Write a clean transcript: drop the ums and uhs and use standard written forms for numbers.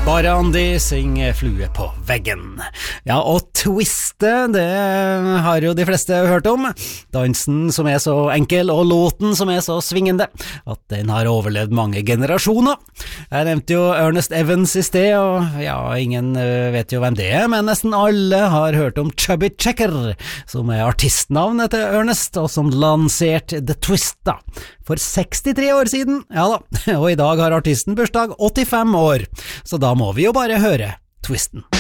Bare Andy synger flue på veggen. Ja, og twiste, det har jo de fleste hørt om. Dansen som er så enkel, og låten som er så svingende, at den har overlevd mange generasjoner. Jeg nevnte jo Ernest Evans i sted, og ja, ingen vet jo hvem det er, men nesten alle har hørt om Chubby Checker, som er artistnavnet til Ernest, og som lanserte The Twist da, for 63 år siden. Ja da, og i dag har artisten bursdag 85 år, så da må vi jo bare høre twisten.